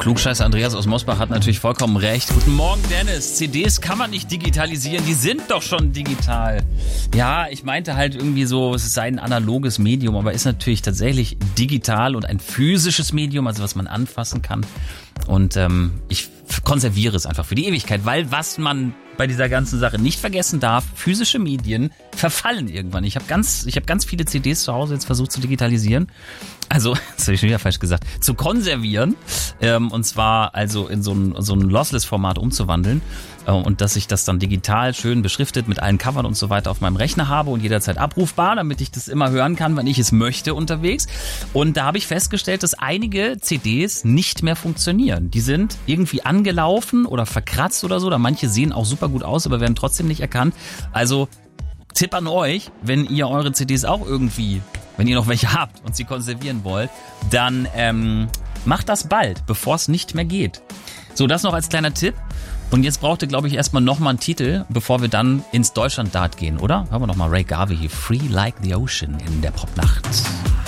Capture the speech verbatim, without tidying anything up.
Klugscheißer Andreas aus Mosbach hat natürlich vollkommen recht. Guten Morgen, Dennis. C Ds kann man nicht digitalisieren, die sind doch schon digital. Ja, ich meinte halt irgendwie so, es sei ein analoges Medium, aber ist natürlich tatsächlich digital und ein physisches Medium, also was man anfassen kann. Und ähm, ich konserviere es einfach für die Ewigkeit, weil was man bei dieser ganzen Sache nicht vergessen darf, physische Medien verfallen irgendwann. Ich habe ganz, ich habe ganz viele C Ds zu Hause jetzt versucht zu digitalisieren. Also, das habe ich schon wieder falsch gesagt, zu konservieren. Ähm, und zwar also in so ein, so ein Lossless-Format umzuwandeln. Äh, und dass ich das dann digital schön beschriftet mit allen Covern und so weiter auf meinem Rechner habe und jederzeit abrufbar, damit ich das immer hören kann, wenn ich es möchte unterwegs. Und da habe ich festgestellt, dass einige C Ds nicht mehr funktionieren. Die sind irgendwie angelaufen oder verkratzt oder so. Oder manche sehen auch super gut aus, aber werden trotzdem nicht erkannt. Also Tipp an euch, wenn ihr eure C Ds auch irgendwie, wenn ihr noch welche habt und sie konservieren wollt, dann ähm, macht das bald, bevor es nicht mehr geht. So, das noch als kleiner Tipp. Und jetzt braucht ihr, glaube ich, erstmal nochmal einen Titel, bevor wir dann ins Deutschland-Dart gehen, oder? Hören wir nochmal Ray Garvey hier, Free Like the Ocean in der Popnacht.